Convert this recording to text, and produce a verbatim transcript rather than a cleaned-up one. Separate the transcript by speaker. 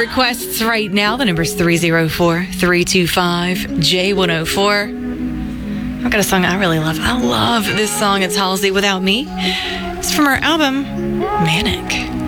Speaker 1: requests right now. The number's three oh four, three two five, J one oh four. I've got a song I really love. I love this song. It's Halsey, Without Me. It's from her album, Manic.